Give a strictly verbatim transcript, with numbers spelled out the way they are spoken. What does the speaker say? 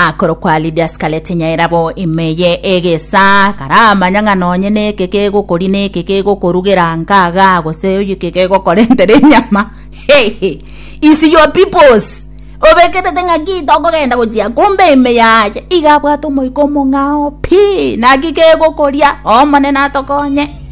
akoro kwa Lydia Scarlett Nyairabo imeye egesa karama nyanga nonye ne keke gukuri ne keke gukurugera nkaga gose uyu keke gukorentere nyama hey hey isi your peoples obekete tenga gito kogenda kujia kumbe imeyaje igabwa to moiko mongao pi na kike gukuria omone na tokonye